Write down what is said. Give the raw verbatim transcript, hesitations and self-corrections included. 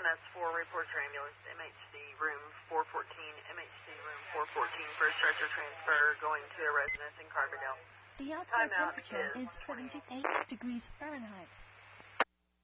S four, report your ambulance, M H C room four fourteen, M H C room four fourteen for a stretcher transfer going to a residence in Carbondale. The outside temperature is seventy-eight degrees Fahrenheit.